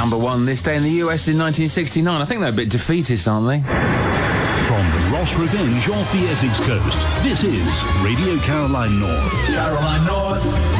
number one this day in the US in 1969. I think they're a bit defeatist, aren't they? From the Ross Revenge off the Essex coast, this is Radio Caroline North. Caroline North.